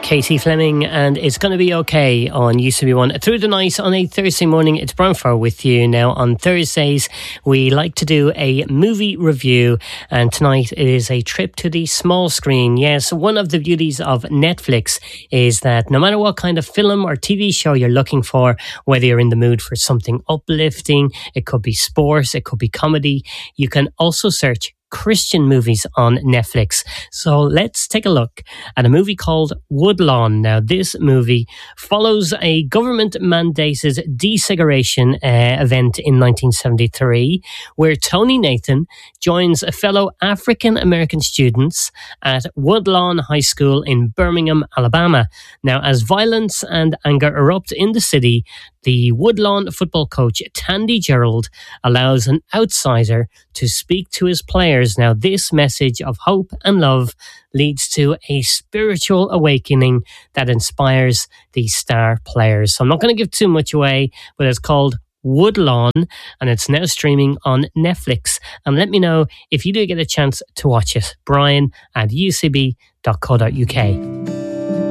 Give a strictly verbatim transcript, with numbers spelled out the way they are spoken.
Katie Fleming, and It's Gonna Be Okay on U C B one. Through the night on a Thursday morning, it's Brian Farr with you. Now, on Thursdays, we like to do a movie review, and tonight it is a trip to the small screen. Yes, one of the beauties of Netflix is that no matter what kind of film or T V show you're looking for, whether you're in the mood for something uplifting, it could be sports, it could be comedy, you can also search Christian movies on Netflix. So let's take a look at a movie called Woodlawn. Now, this movie follows a government-mandated desegregation uh, event in nineteen seventy-three, where Tony Nathan joins a fellow African-American students at Woodlawn High School in Birmingham, Alabama. Now, as violence and anger erupt in the city, the Woodlawn football coach, Tandy Gerald, allows an outsider to speak to his players. Now, this message of hope and love leads to a spiritual awakening that inspires these star players. So I'm not going to give too much away, but it's called Woodlawn, and it's now streaming on Netflix. And let me know if you do get a chance to watch it. Brian at u c b dot co dot u k.